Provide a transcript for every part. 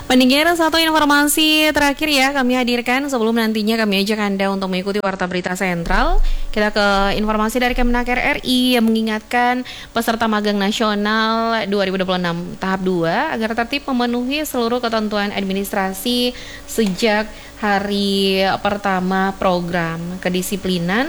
Pendengar, satu informasi terakhir ya kami hadirkan sebelum nantinya kami ajak Anda untuk mengikuti Warta Berita Sentral. Kita ke informasi dari Kemenaker RI yang mengingatkan peserta magang nasional 2026 tahap 2 agar tertib memenuhi seluruh ketentuan administrasi sejak hari pertama program. Kedisiplinan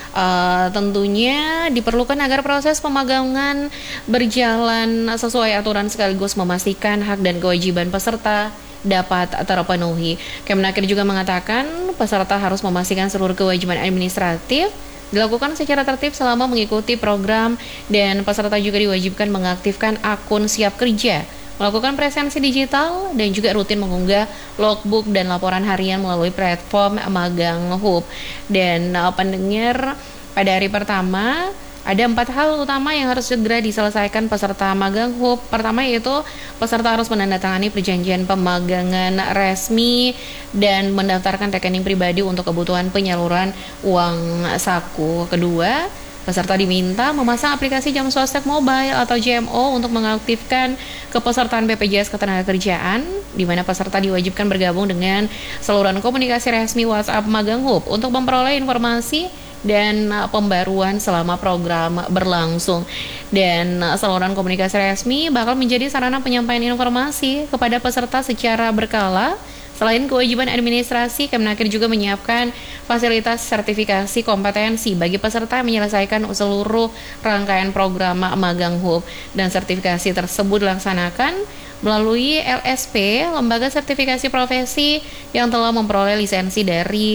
tentunya diperlukan agar proses pemagangan berjalan sesuai aturan sekaligus memastikan hak dan kewajiban peserta dapat terpenuhi. Kemenaker juga mengatakan peserta harus memastikan seluruh kewajiban administratif dilakukan secara tertib selama mengikuti program, dan peserta juga diwajibkan mengaktifkan akun siap kerja, melakukan presensi digital, dan juga rutin mengunggah logbook dan laporan harian melalui platform Magang Hub. Dan pendengar, pada hari pertama ada 4 hal utama yang harus segera diselesaikan peserta Magang Hub. Pertama yaitu peserta harus menandatangani perjanjian pemagangan resmi dan mendaftarkan rekening pribadi untuk kebutuhan penyaluran uang saku. Kedua, peserta diminta memasang aplikasi Jam Sostek Mobile atau JMO untuk mengaktifkan kepesertaan BPJS Ketenagakerjaan, di mana peserta diwajibkan bergabung dengan saluran komunikasi resmi WhatsApp Magang Hub untuk memperoleh informasi dan pembaruan selama program berlangsung. Dan saluran komunikasi resmi bakal menjadi sarana penyampaian informasi kepada peserta secara berkala. Selain kewajiban administrasi, Kemenaker juga menyiapkan fasilitas sertifikasi kompetensi bagi peserta yang menyelesaikan seluruh rangkaian program Magang Hub, dan sertifikasi tersebut dilaksanakan melalui LSP, Lembaga Sertifikasi Profesi, yang telah memperoleh lisensi dari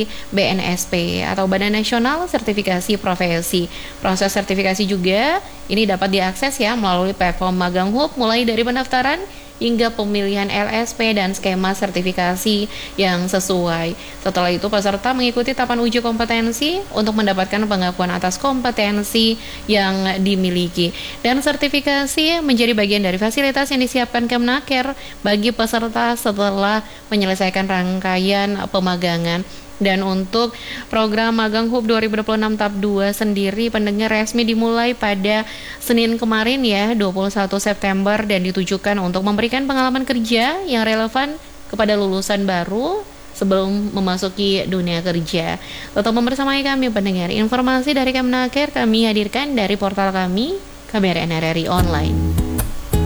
BNSP atau Badan Nasional Sertifikasi Profesi. Proses sertifikasi juga ini dapat diakses ya melalui platform Magang Hub, mulai dari pendaftaran hingga pemilihan LSP dan skema sertifikasi yang sesuai. Setelah itu peserta mengikuti tahapan uji kompetensi untuk mendapatkan pengakuan atas kompetensi yang dimiliki. Dan sertifikasi menjadi bagian dari fasilitas yang disiapkan Kemenaker bagi peserta setelah menyelesaikan rangkaian pemagangan. Dan untuk program Magang Hub 2026 tahap 2 sendiri, pendengar, resmi dimulai pada Senin kemarin ya, 21 September, dan ditujukan untuk memberikan pengalaman kerja yang relevan kepada lulusan baru sebelum memasuki dunia kerja. Tetap membersamai kami pendengar. Informasi dari Kemenaker kami hadirkan dari portal kami, KBRN RRI Online.